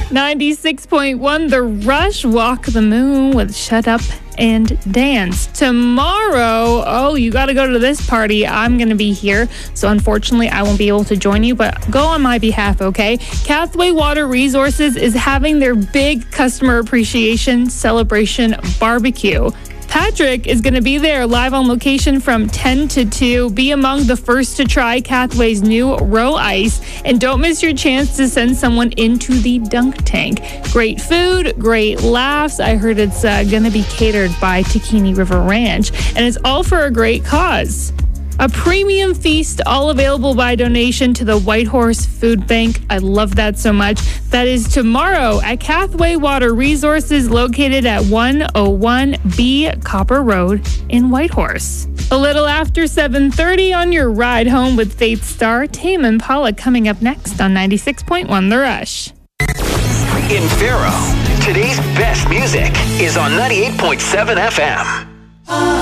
96.1 The Rush, Walk the Moon with Shut Up and Dance. Tomorrow, you got to go to this party. I'm going to be here, so unfortunately I won't be able to join you, but go on my behalf, okay? Cathway Water Resources is having their big customer appreciation celebration barbecue. Patrick is going to be there live on location from 10 to 2. Be among the first to try Cathway's new Row Ice. And don't miss your chance to send someone into the dunk tank. Great food, great laughs. I heard it's going to be catered by Takini River Ranch. And it's all for a great cause. A premium feast, all available by donation to the Whitehorse Food Bank. I love that so much. That is tomorrow at Cathway Water Resources, located at 101B Copper Road in Whitehorse. A little after 7:30 on your ride home with Faith Star, Tame Impala coming up next on 96.1 The Rush. In Faro, today's best music is on 98.7 FM.